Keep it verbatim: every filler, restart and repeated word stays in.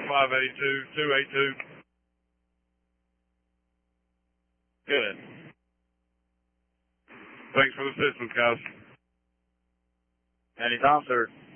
five eight two, two eight two. Good. Thanks for the assistance, guys. Anytime, sir.